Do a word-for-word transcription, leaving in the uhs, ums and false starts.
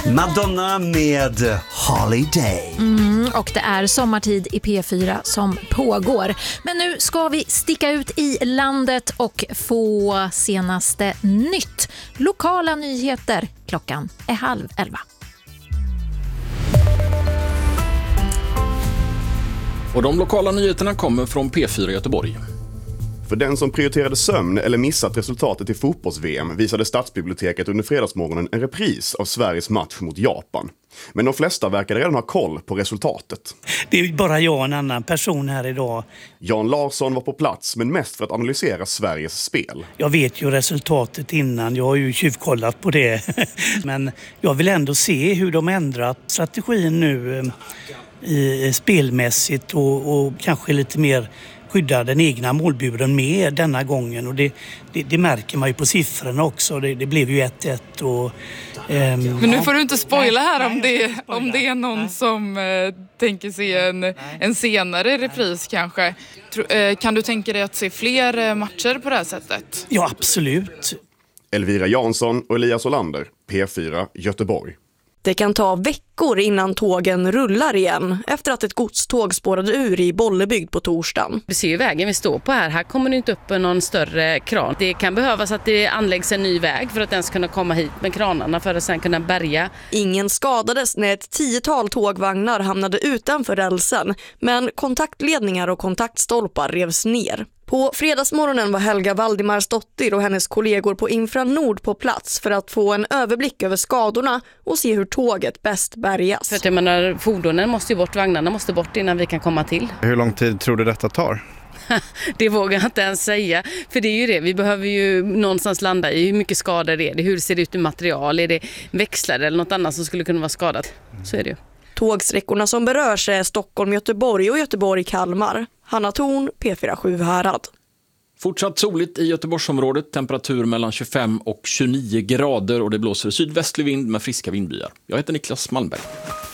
Madonna med Holiday. Mm, och det är sommartid i P fyra som pågår. Men nu ska vi sticka ut i landet och få senaste nytt. Lokala nyheter. Klockan är halv elva. Och de lokala nyheterna kommer från P fyra Göteborg. För den som prioriterade sömn eller missat resultatet i fotbolls-V M visade Stadsbiblioteket under fredagsmorgonen en repris av Sveriges match mot Japan. Men de flesta verkade redan ha koll på resultatet. Det är bara jag och en annan person här idag. Jan Larsson var på plats, men mest för att analysera Sveriges spel. Jag vet ju resultatet innan, jag har ju tjuvkollat på det. Men jag vill ändå se hur de ändrat strategin nu i spelmässigt och, och kanske lite mer skydda den egna målburen med denna gången. Och det, det, det märker man ju på siffrorna också. Det, det blev ju ett ett. Och, ehm, Men nu får du inte spoila här om det, om det är någon som eh, tänker se en, en senare repris kanske. Tro, eh, kan du tänka dig att se fler eh, matcher på det här sättet? Ja, absolut. Elvira Jansson och Elias Olander, P fyra Göteborg. Det kan ta veckor innan tågen rullar igen efter att ett godståg spårade ur i Bollebygd på torsdagen. Vi ser ju vägen vi står på här. Här kommer det inte upp någon större kran. Det kan behövas att det anläggs en ny väg för att den ska kunna komma hit med kranarna för att sen kunna bärga. Ingen skadades när ett tiotal tågvagnar hamnade utanför rälsen, men kontaktledningar och kontaktstolpar revs ner. På fredagsmorgonen var Helga Valdimarsdottir och hennes kollegor på Infranord på plats för att få en överblick över skadorna och se hur tåget bäst bärgas. För att jag menar, fordonen måste ju bort, vagnarna måste bort innan vi kan komma till. Hur lång tid tror du detta tar? Det vågar jag inte ens säga. För det är ju det, vi behöver ju någonstans landa i hur mycket skador det är. Hur ser det ut i material? Är det växlar eller något annat som skulle kunna vara skadat? Så är det ju. Tågsträckorna som berörs är Stockholm-Göteborg och Göteborg-Kalmar. Hanna Thorn, P fyra Sjuhärad. Fortsatt soligt i Göteborgsområdet, temperatur mellan tjugofem och tjugonio grader och det blåser sydvästlig vind med friska vindbyar. Jag heter Niklas Malmberg.